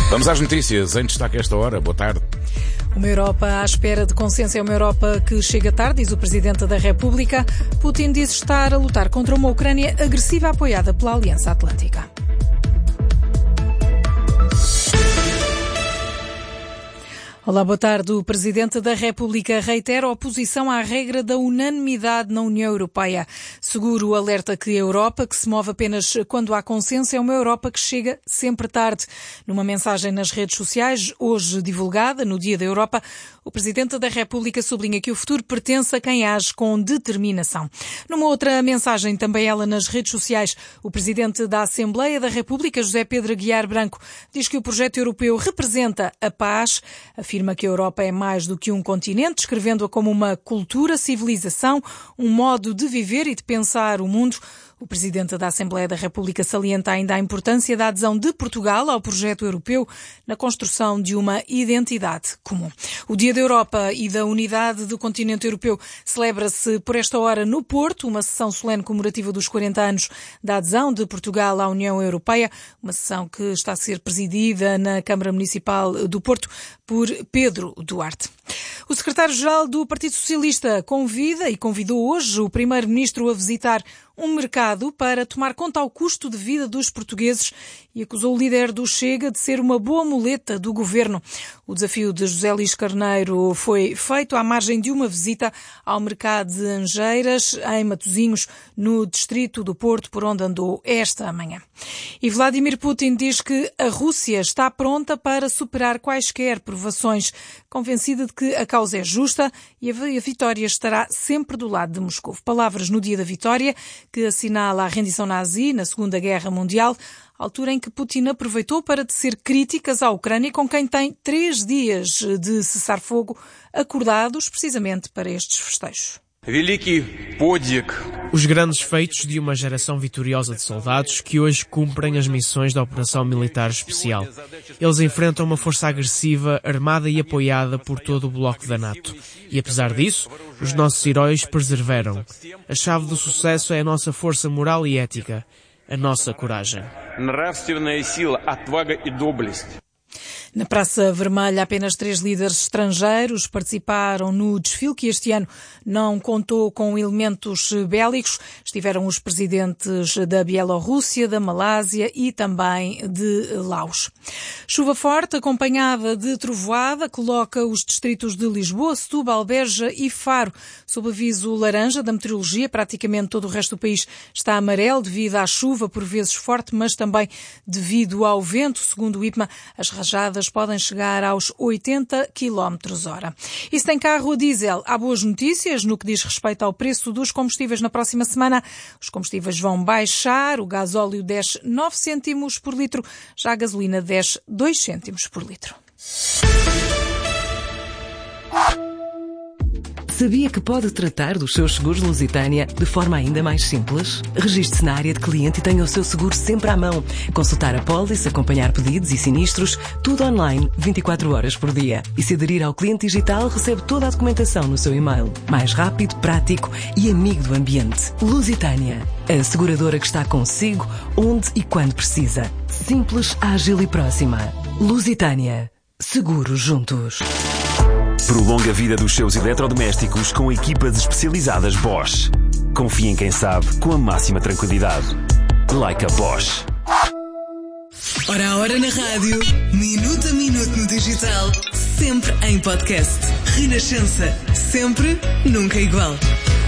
Vamos às notícias. Em destaque esta hora. Boa tarde. Uma Europa à espera de consenso é uma Europa que chega tarde, diz o Presidente da República. Putin diz estar a lutar contra uma Ucrânia agressiva apoiada pela Aliança Atlântica. Olá, boa tarde. O Presidente da República reitera a oposição à regra da unanimidade na União Europeia. Seguro alerta que a Europa, que se move apenas quando há consenso, é uma Europa que chega sempre tarde. Numa mensagem nas redes sociais, hoje divulgada, no Dia da Europa, o Presidente da República sublinha que o futuro pertence a quem age com determinação. Numa outra mensagem, também ela nas redes sociais, o Presidente da Assembleia da República, José Pedro Aguiar Branco, diz que o projeto europeu representa a paz, afirma que a Europa é mais do que um continente, descrevendo-a como uma cultura, civilização, um modo de viver e de pensar o mundo. O Presidente da Assembleia da República salienta ainda a importância da adesão de Portugal ao projeto europeu na construção de uma identidade comum. O Dia da Europa e da Unidade do Continente Europeu celebra-se por esta hora no Porto, uma sessão solene comemorativa dos 40 anos da adesão de Portugal à União Europeia, uma sessão que está a ser presidida na Câmara Municipal do Porto por Pedro Duarte. O secretário-geral do Partido Socialista convidou hoje o primeiro-ministro a visitar um mercado para tomar conta ao custo de vida dos portugueses e acusou o líder do Chega de ser uma boa muleta do governo. O desafio de José Luís Carneiro foi feito à margem de uma visita ao mercado de Angeiras, em Matosinhos, no distrito do Porto, por onde andou esta manhã. E Vladimir Putin diz que a Rússia está pronta para superar quaisquer provações, convencida de que a causa é justa e a vitória estará sempre do lado de Moscou. Palavras no dia da vitória, que assinala a rendição nazi na Segunda Guerra Mundial, altura em que Putin aproveitou para tecer críticas à Ucrânia, com quem tem 3 dias de cessar-fogo acordados precisamente para estes festejos. Os grandes feitos de uma geração vitoriosa de soldados que hoje cumprem as missões da Operação Militar Especial. Eles enfrentam uma força agressiva, armada e apoiada por todo o bloco da NATO. E apesar disso, os nossos heróis perseveram. A chave do sucesso é a nossa força moral e ética, a nossa coragem. Na Praça Vermelha, apenas 3 líderes estrangeiros participaram no desfile, que este ano não contou com elementos bélicos. Estiveram os presidentes da Bielorrússia, da Malásia e também de Laos. Chuva forte, acompanhada de trovoada, coloca os distritos de Lisboa, Setúbal, Beja e Faro sob aviso laranja da meteorologia. Praticamente todo o resto do país está amarelo devido à chuva, por vezes forte, mas também devido ao vento. Segundo o IPMA, as rajadas podem chegar aos 80 km/h. E se tem carro a diesel, há boas notícias no que diz respeito ao preço dos combustíveis na próxima semana. Os combustíveis vão baixar, o gasóleo desce 9 cêntimos por litro, já a gasolina desce 2 cêntimos por litro. Sabia que pode tratar dos seus seguros Lusitânia de forma ainda mais simples? Registre-se na área de cliente e tenha o seu seguro sempre à mão. Consultar a pólice, acompanhar pedidos e sinistros, tudo online, 24 horas por dia. E se aderir ao cliente digital, recebe toda a documentação no seu e-mail. Mais rápido, prático e amigo do ambiente. Lusitânia, a seguradora que está consigo, onde e quando precisa. Simples, ágil e próxima. Lusitânia. Seguros juntos. Prolonga a vida dos seus eletrodomésticos com equipas especializadas Bosch. Confie em quem sabe com a máxima tranquilidade. Like a Bosch. Hora a hora na rádio, minuto a minuto no digital, sempre em podcast. Renascença, sempre, nunca igual.